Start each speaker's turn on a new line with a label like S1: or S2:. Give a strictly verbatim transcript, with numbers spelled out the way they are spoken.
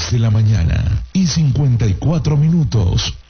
S1: diez de la mañana y cincuenta y cuatro minutos.